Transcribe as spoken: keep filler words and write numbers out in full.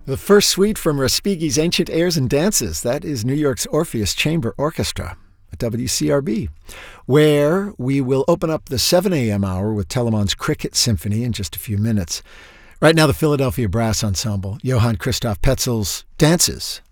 The first suite from Respighi's Ancient Airs and Dances. That is New York's Orpheus Chamber Orchestra at W C R B, where we will open up the seven a.m. hour with Telemann's Cricket Symphony in just a few minutes. Right now, the Philadelphia Brass Ensemble, Johann Christoph Petzel's Dances